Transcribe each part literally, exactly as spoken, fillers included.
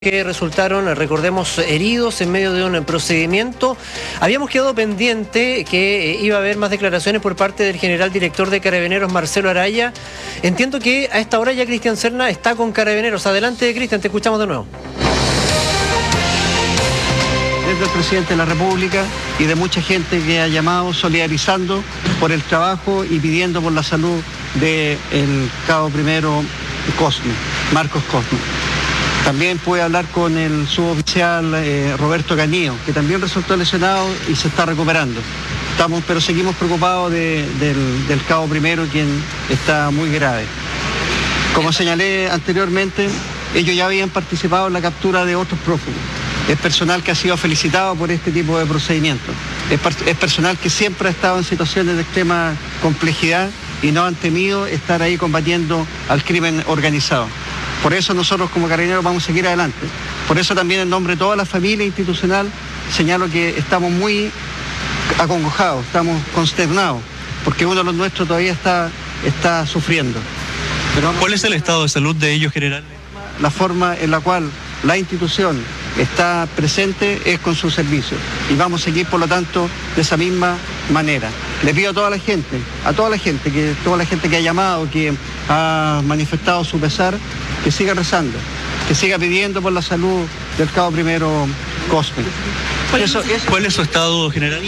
Que resultaron, recordemos, heridos en medio de un procedimiento. Habíamos quedado pendiente que iba a haber más declaraciones por parte del general director de Carabineros, Marcelo Araya. Entiendo que a esta hora ya Cristian Serna está con Carabineros. Adelante, Cristian, te escuchamos de nuevo. Desde el presidente de la República y de mucha gente que ha llamado solidarizando por el trabajo y pidiendo por la salud del cabo primero Cosme, Marcos Cosme. También pude hablar con el suboficial eh, Roberto Canío, que también resultó lesionado y se está recuperando. Estamos, pero seguimos preocupados de, del, del cabo primero, quien está muy grave. Como señalé anteriormente, ellos ya habían participado en la captura de otros prófugos. Es personal que ha sido felicitado por este tipo de procedimientos. Es, es personal que siempre ha estado en situaciones de extrema complejidad y no han temido estar ahí combatiendo al crimen organizado. Por eso nosotros como Carabineros vamos a seguir adelante. Por eso también en nombre de toda la familia institucional señalo que estamos muy acongojados, estamos consternados, porque uno de los nuestros todavía está, está sufriendo. Pero ¿cuál es el estado de salud de ellos, general? La forma en la cual la institución está presente es con su servicio y vamos a seguir, por lo tanto, de esa misma manera. Le pido a toda la gente, a toda la gente, que toda la gente que ha llamado, que ha manifestado su pesar, que siga rezando, que siga pidiendo por la salud del cabo primero Cosme. ¿Cuál, eso, eso, ¿Cuál es su estado general?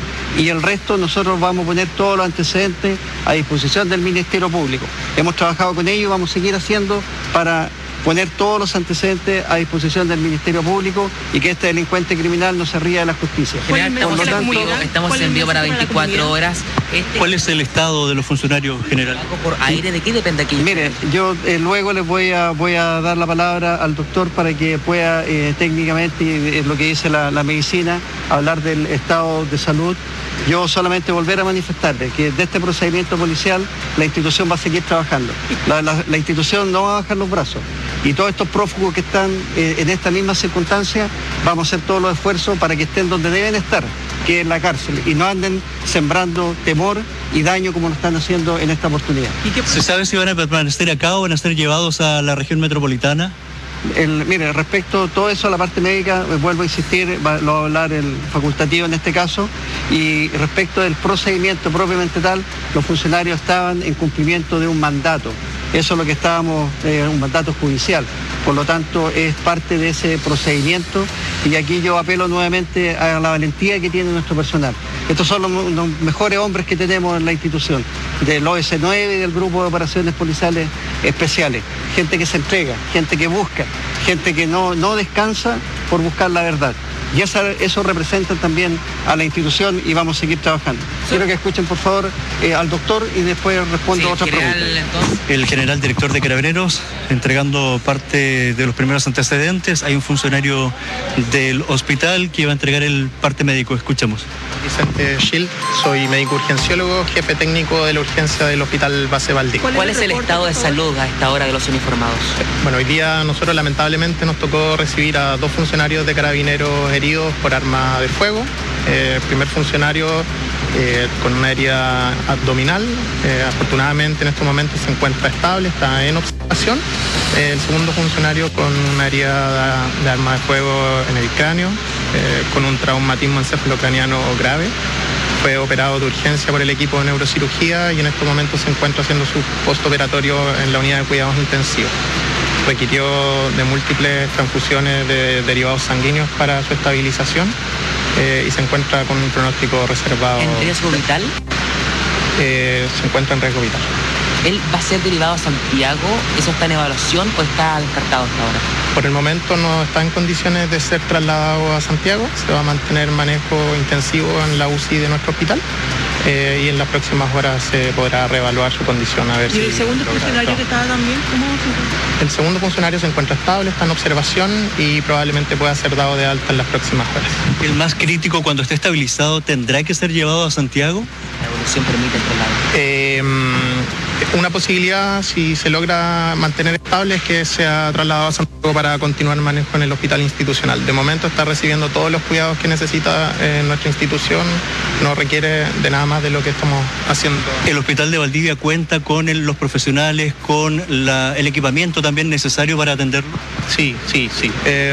Y el resto nosotros vamos a poner todos los antecedentes a disposición del Ministerio Público. Hemos trabajado con ellos y vamos a seguir haciendo para poner todos los antecedentes a disposición del Ministerio Público y que este delincuente criminal no se ría de la justicia. General, estamos, Por lo tanto, estamos en vivo para veinticuatro horas. Este... ¿Cuál es el estado de los funcionarios, general? ¿Por aire? ¿De qué depende aquí? Mire, yo eh, luego les voy a, voy a dar la palabra al doctor para que pueda eh, técnicamente, eh, lo que dice la, la medicina, hablar del estado de salud. Yo solamente volver a manifestarle que de este procedimiento policial la institución va a seguir trabajando. La, la, la institución no va a bajar los brazos. Y todos estos prófugos que están eh, en esta misma circunstancia, vamos a hacer todos los esfuerzos para que estén donde deben estar, que es en la cárcel, y no anden sembrando temor y daño como lo están haciendo en esta oportunidad. ¿Y qué se sabe si van a permanecer acá o van a ser llevados a la región metropolitana? El, mire, respecto a todo eso, a la parte médica, vuelvo a insistir, va, lo va a hablar el facultativo en este caso, y respecto del procedimiento propiamente tal, los funcionarios estaban en cumplimiento de un mandato. Eso es lo que estábamos, eh, un mandato judicial. Por lo tanto, es parte de ese procedimiento y aquí yo apelo nuevamente a la valentía que tiene nuestro personal. Estos son los, los mejores hombres que tenemos en la institución, del O S nueve y del Grupo de Operaciones Policiales Especiales. Gente que se entrega, gente que busca, gente que no, no descansa por buscar la verdad. Y esa, eso representa también a la institución y vamos a seguir trabajando. Sí. Quiero que escuchen, por favor, eh, al doctor y después respondo sí, a otra pregunta. Entonces... El general director de Carabineros, entregando parte de los primeros antecedentes. Hay un funcionario del hospital que va a entregar el parte médico. Escuchemos. Vicente Schild, soy médico urgenciólogo, jefe técnico de la urgencia del Hospital Base Valdí. ¿Cuál, ¿Cuál es el estado de salud a esta hora de los uniformados? Bueno, hoy día nosotros lamentablemente nos tocó recibir a dos funcionarios de Carabineros heridos por arma de fuego. Eh, el primer funcionario eh, con una herida abdominal, eh, afortunadamente en estos momentos se encuentra estable, está en observación. Eh, el segundo funcionario con una herida de, de arma de fuego en el cráneo, eh, con un traumatismo encefalocraniano grave. Fue operado de urgencia por el equipo de neurocirugía y en estos momentos se encuentra haciendo su postoperatorio en la unidad de cuidados intensivos. Requirió de múltiples transfusiones de derivados sanguíneos para su estabilización eh, y se encuentra con un pronóstico reservado. ¿En riesgo vital? Eh, se encuentra en riesgo vital. ¿Él va a ser derivado a Santiago? ¿Eso está en evaluación o está descartado hasta ahora? Por el momento no está en condiciones de ser trasladado a Santiago. Se va a mantener manejo intensivo en la U C I de nuestro hospital. Eh, y en las próximas horas se podrá reevaluar su condición a ver si... ¿Y el si segundo funcionario esto. que estaba también? ¿Cómo se encuentra? El segundo funcionario se encuentra estable, está en observación y probablemente pueda ser dado de alta en las próximas horas. ¿El más crítico, cuando esté estabilizado, tendrá que ser llevado a Santiago? La evolución permite el traslado. Eh, Una posibilidad, si se logra mantener estable, es que sea trasladado a Santiago para continuar manejo en el hospital institucional. De momento está recibiendo todos los cuidados que necesita eh, nuestra institución, no requiere de nada más de lo que estamos haciendo. ¿El hospital de Valdivia cuenta con el, los profesionales, con la, el equipamiento también necesario para atenderlo? Sí, sí, sí. Eh,